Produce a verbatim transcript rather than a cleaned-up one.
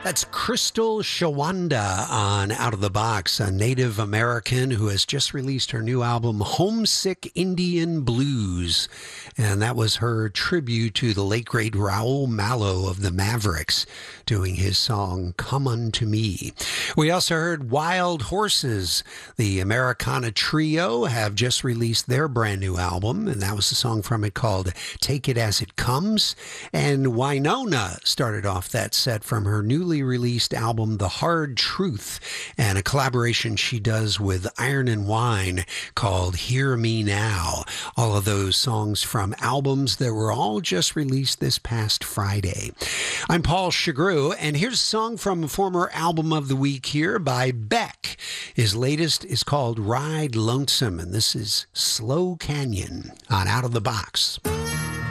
That's Crystal Shawanda on Out of the Box, a Native American who has just released her new album, Homesick Indian Blues. And that was her tribute to the late, great Raul Malo of the Mavericks, doing his song, Come Unto Me. We also heard Wild Horses. The Americana Trio have just released their brand new album, and that was a song from it called Take It As It Comes. And Winona started off that set from her newly released album, The Hard Truth, and a collaboration she does with Iron and Wine called Hear Me Now. All of those songs from albums that were all just released this past Friday. I'm Paul Chagru, and here's a song from a former album of the week here by Beck. His latest is called Ride Lonesome, and this is Slow Canyon on Out of the Box.